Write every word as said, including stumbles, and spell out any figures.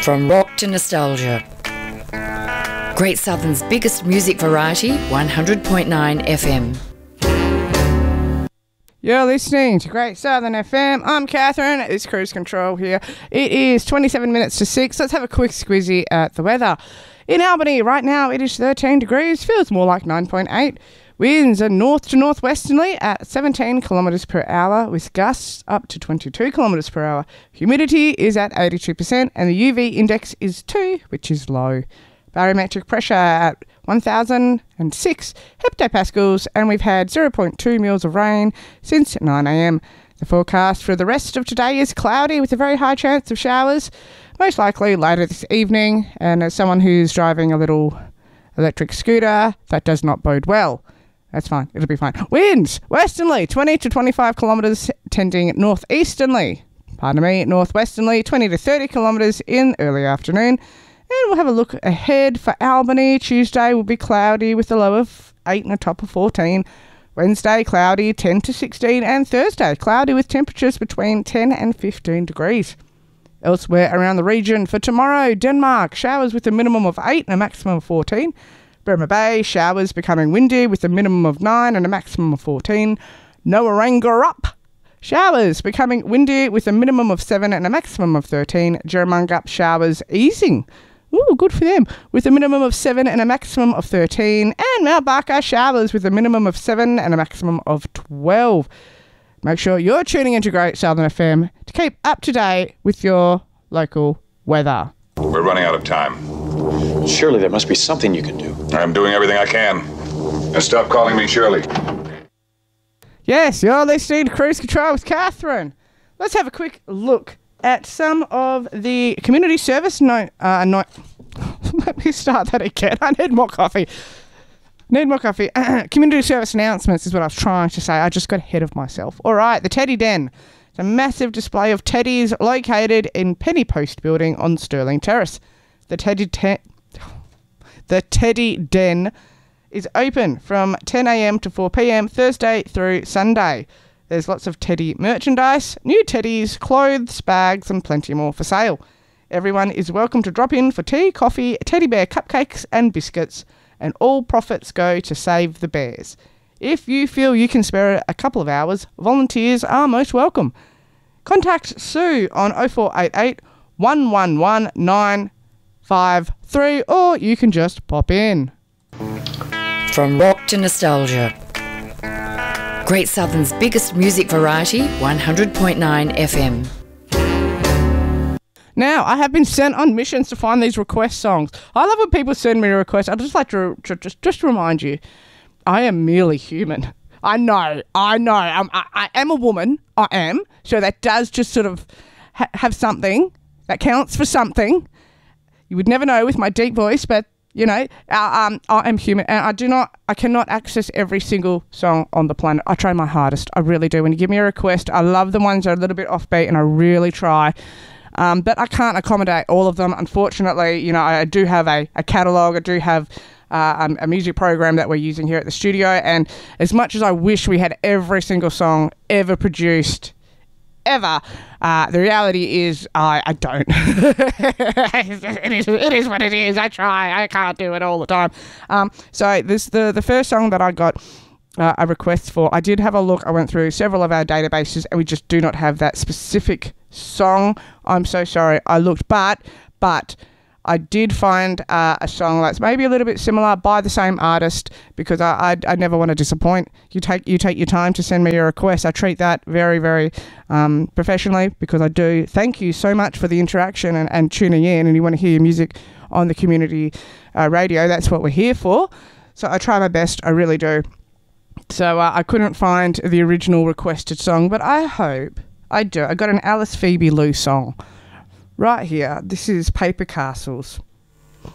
From rock to nostalgia. Great Southern's biggest music variety, one hundred point nine F M. You're listening to Great Southern F M. I'm Catherine. It's Cruise Control here. It is twenty-seven minutes to six. Let's have a quick squizzy at the weather. In Albany, right now it is thirteen degrees. Feels more like nine point eight. Winds are north to northwesterly at seventeen kilometres per hour with gusts up to twenty-two kilometres per hour. Humidity is at eighty-two percent and the U V index is two, which is low. Barometric pressure at one thousand six hectopascals, and we've had zero point two mils of rain since nine a m. The forecast for the rest of today is cloudy with a very high chance of showers, most likely later this evening, and as someone who's driving a little electric scooter, that does not bode well. That's fine, it'll be fine. Winds, westerly, twenty to twenty-five kilometres, tending northeasterly. Pardon me, northwesterly, twenty to thirty kilometres in early afternoon. And we'll have a look ahead for Albany. Tuesday will be cloudy with a low of eight and a top of fourteen. Wednesday, cloudy, ten to sixteen. And Thursday, cloudy with temperatures between ten and fifteen degrees. Elsewhere around the region for tomorrow, Denmark, showers with a minimum of eight and a maximum of fourteen. Bremer Bay, showers becoming windy with a minimum of nine and a maximum of fourteen. Noarangrup, showers becoming windy with a minimum of seven and a maximum of thirteen. Jerramungup, showers easing. Ooh, good for them. With a minimum of seven and a maximum of thirteen. And Mount Barker, showers with a minimum of seven and a maximum of twelve. Make sure you're tuning into Great Southern F M to keep up to date with your local weather. We're running out of time. Surely there must be something you can do. I'm doing everything I can. And stop calling me Shirley. Yes, you're listening to Cruise Control with Catherine. Let's have a quick look at some of the community service note. Uh, no- Let me start that again. I need more coffee. Need more coffee. Community service announcements is what I was trying to say. I just got ahead of myself. All right, the Teddy Den. It's a massive display of teddies located in Penny Post Building on Stirling Terrace. The Teddy Te- The Teddy Den is open from ten a m to four p m Thursday through Sunday. There's lots of teddy merchandise, new teddies, clothes, bags and plenty more for sale. Everyone is welcome to drop in for tea, coffee, teddy bear cupcakes and biscuits, and all profits go to Save the Bears. If you feel you can spare a couple of hours, volunteers are most welcome. Contact Sue on oh four eight eight, one one one, nine five three or you can just pop in. From rock to nostalgia. Great Southern's biggest music variety, one hundred point nine F M. Now, I have been sent on missions to find these request songs. I love when people send me a request. I'd just like to, to just, just remind you, I am merely human. I know, I know. I'm, I, I am a woman. I am. So that does just sort of ha- have something that counts for something. You would never know with my deep voice, but you know, uh, um, I am human, and I do not, I cannot access every single song on the planet. I try my hardest, I really do. When you give me a request, I love the ones that are a little bit offbeat, and I really try. Um, but I can't accommodate all of them, unfortunately. You know, I do have a, a catalogue, I do have uh, um, a music program that we're using here at the studio, and as much as I wish we had every single song ever produced, ever, uh, the reality is I, I don't. it, is, it is what it is. I try. I can't do it all the time. Um, so this the, the first song that I got uh, a request for, I did have a look. I went through several of our databases and we just do not have that specific song. I'm so sorry. I looked, but, but... I did find uh, a song that's maybe a little bit similar by the same artist, because I, I, I never want to disappoint. You take you take your time to send me your request. I treat that very, very um, professionally, because I do. Thank you so much for the interaction and, and tuning in, and you want to hear your music on the community uh, radio. That's what we're here for. So I try my best. I really do. So uh, I couldn't find the original requested song, but I hope I do. I got an Alice Phoebe Lou song. Right here, this is Paper Castles.